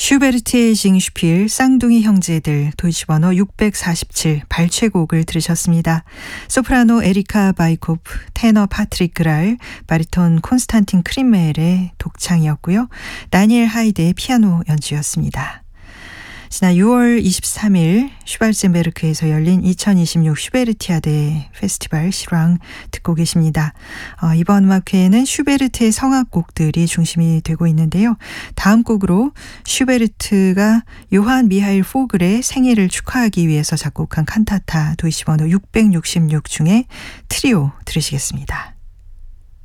슈베르트의 징슈필, 쌍둥이 형제들, 도이치번호 647 발췌곡을 들으셨습니다. 소프라노 에리카 바이코프, 테너 파트릭 그랄, 바리톤 콘스탄틴 크림멜의 독창이었고요. 다니엘 하이드의 피아노 연주였습니다. 지난 6월 23일 슈발젠베르크에서 열린 2026 슈베르티아데 페스티벌 실황 듣고 계십니다. 이번 음악회에는 슈베르트의 성악곡들이 중심이 되고 있는데요. 다음 곡으로 슈베르트가 요한 미하일 포글의 생일을 축하하기 위해서 작곡한 칸타타 도이치번호 666 중에 트리오 들으시겠습니다.